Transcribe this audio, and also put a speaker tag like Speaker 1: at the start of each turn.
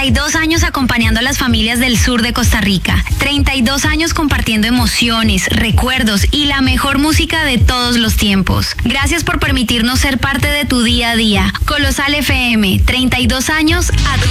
Speaker 1: 32 años acompañando a las familias del sur de Costa Rica. 32 años compartiendo emociones, recuerdos y la mejor música de todos los tiempos. Gracias por permitirnos ser parte de tu día a día. Colosal FM, 32 años a tu